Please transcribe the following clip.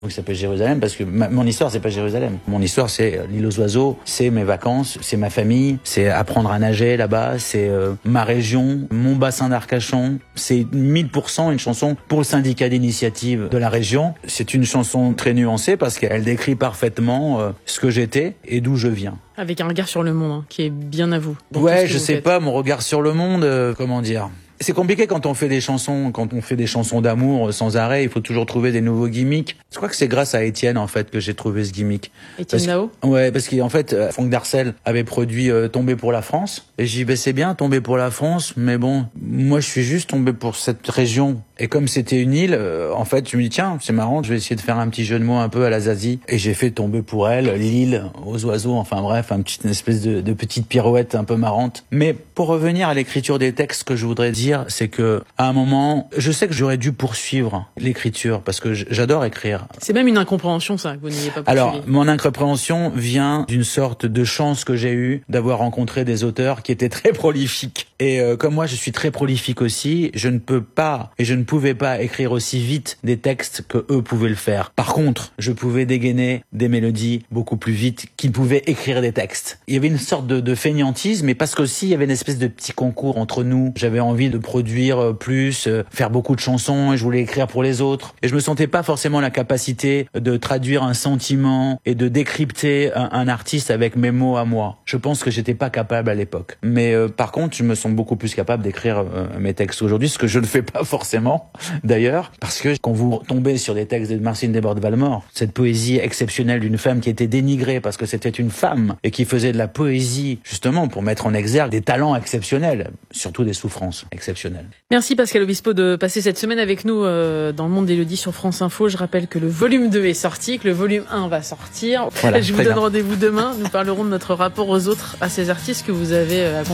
Il s'appelle Jérusalem parce que mon histoire, c'est pas Jérusalem. Mon histoire, c'est l'île aux oiseaux, c'est mes vacances, c'est ma famille, c'est apprendre à nager là-bas, c'est ma région, mon bassin d'Arcachon. C'est 1000% une chanson pour le syndicat d'initiative de la région. C'est une chanson très nuancée parce qu'elle décrit parfaitement ce que j'étais et d'où je viens. Avec un regard sur le monde, qui est bien à vous. Ouais, je sais pas, mon regard sur le monde, comment dire. C'est compliqué quand on fait des chansons, d'amour sans arrêt, il faut toujours trouver des nouveaux gimmicks. Je crois que c'est grâce à Étienne, en fait, que j'ai trouvé ce gimmick. Étienne Dao? Ouais, parce qu'en fait, Franck Darcel avait produit Tomber pour la France. Et j'ai dit, c'est bien, Tomber pour la France, mais bon, moi je suis juste tombé pour cette région. Et comme c'était une île, en fait, je me dis, tiens, c'est marrant, je vais essayer de faire un petit jeu de mots un peu à la Zazie. Et j'ai fait Tomber pour elle, l'île aux oiseaux, enfin bref, une espèce de petite pirouette un peu marrante. Mais pour revenir à l'écriture des textes, ce que je voudrais dire, c'est que à un moment, je sais que j'aurais dû poursuivre l'écriture parce que j'adore écrire. C'est même une incompréhension, ça, que vous n'ayez pas poursuivi. Alors, mon incompréhension vient d'une sorte de chance que j'ai eue d'avoir rencontré des auteurs qui étaient très prolifiques. Et comme moi, je suis très prolifique aussi, je ne peux pas et je ne pouvais pas écrire aussi vite des textes que eux pouvaient le faire. Par contre, je pouvais dégainer des mélodies beaucoup plus vite qu'ils pouvaient écrire des textes. Il y avait une sorte de fainéantisme, mais parce qu'aussi, il y avait une espèce de petit concours entre nous. J'avais envie de produire plus, faire beaucoup de chansons, et je voulais écrire pour les autres. Et je me sentais pas forcément la capacité de traduire un sentiment et de décrypter un artiste avec mes mots à moi. Je pense que j'étais pas capable à l'époque. Mais par contre, je me sens beaucoup plus capable d'écrire mes textes aujourd'hui, ce que je ne fais pas forcément d'ailleurs, parce que quand vous tombez sur des textes de Marcine Desbordes-Valmore, cette poésie exceptionnelle d'une femme qui était dénigrée parce que c'était une femme et qui faisait de la poésie justement pour mettre en exergue des talents exceptionnels, surtout des souffrances exceptionnelles. Merci Pascal Obispo de passer cette semaine avec nous dans le monde d'Élodie sur France Info. Je rappelle que le volume 2 est sorti, que le volume 1 va sortir. Voilà, je vous donne rendez-vous demain. Nous parlerons de notre rapport aux autres, à ces artistes que vous avez accompagnés.